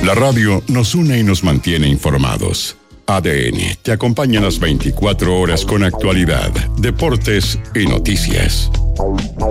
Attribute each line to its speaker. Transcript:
Speaker 1: La radio nos une y nos mantiene informados. ADN te acompaña las 24 horas con actualidad, deportes y noticias.